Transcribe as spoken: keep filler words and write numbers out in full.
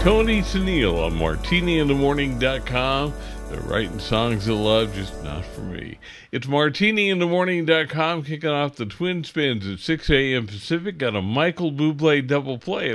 Tony Tennille on martini in the morning dot com. They're writing songs of love, just not for me. It's martini in the morning dot com, kicking off the Twin Spins at six a.m. Pacific. Got a Michael Bublé double play.